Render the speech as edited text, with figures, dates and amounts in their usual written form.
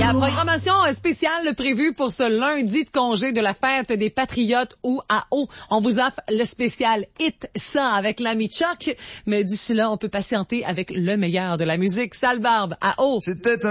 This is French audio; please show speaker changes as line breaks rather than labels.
la programmation spéciale prévue pour ce lundi de congé de la fête des Patriotes ou à eau. On vous offre le spécial Hit 100 avec l'ami Chuck. Mais d'ici là, on peut patienter avec le meilleur de la musique. Sale Barbe à eau.
C'était